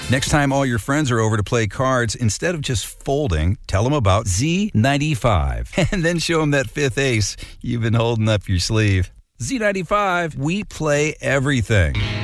Next time all your friends are over to play cards, instead of just folding, tell them about Z95. And then show them that fifth ace you've been holding up your sleeve. Z95, we play everything.